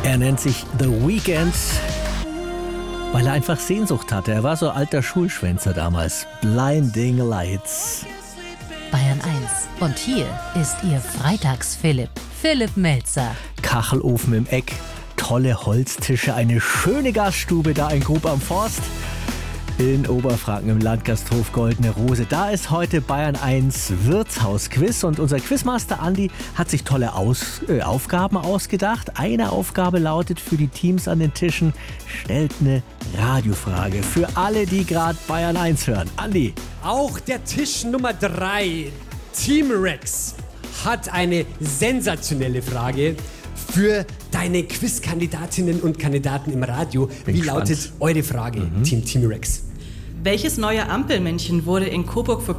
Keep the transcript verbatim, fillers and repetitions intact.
Er nennt sich The Weeknd, weil er einfach Sehnsucht hatte. Er war so alter Schulschwänzer damals. Blinding Lights. Bayern eins. Und hier ist Ihr Freitags-Philipp. Philipp Melzer. Kachelofen im Eck, tolle Holztische, eine schöne Gaststube da in Grub am Forst. In Oberfranken im Landgasthof Goldene Rose. Da ist heute Bayern eins Wirtshausquiz und unser Quizmaster Andi hat sich tolle Aus, äh, Aufgaben ausgedacht. Eine Aufgabe lautet für die Teams an den Tischen, stellt eine Radiofrage für alle, die gerade Bayern eins hören. Andi. Auch der Tisch Nummer drei, Team Rex, hat eine sensationelle Frage für deine Quizkandidatinnen und Kandidaten im Radio. Bin Wie gespannt. lautet eure Frage, mhm. Team Team Rex? Welches neue Ampelmännchen wurde in Coburg